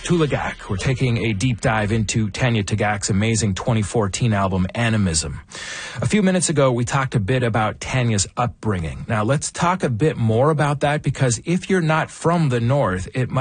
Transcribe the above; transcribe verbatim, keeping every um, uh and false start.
Tulagak. We're taking a deep dive into Tanya Tagaq's amazing twenty fourteen album, Animism. A few minutes ago, we talked a bit about Tanya's upbringing. Now, let's talk a bit more about that, because if you're not from the North, it might